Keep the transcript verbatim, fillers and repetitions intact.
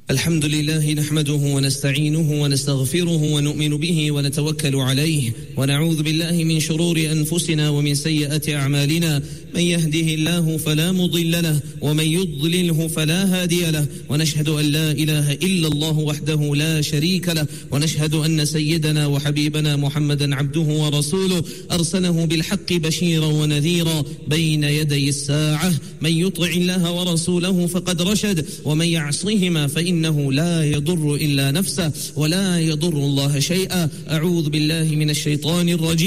الحمد لله نحمده ونستعينه ونستغفره ونؤمن به ونتوكل عليه ونعوذ بالله من شرور أنفسنا ومن سيئات أعمالنا. من يهده الله فلا مضل له ومن يضلله فلا هادي له، ونشهد أن لا إله إلا الله وحده لا شريك له، ونشهد أن سيدنا وحبيبنا محمدا عبده ورسوله أرسله بالحق بشيرا ونذيرا بين يدي الساعة. من يطع الله ورسوله فقد رشد، ومن يعصهما فإنه لا يضر إلا نفسه ولا يضر الله شيئا. أعوذ بالله من الشيطان الرجيم.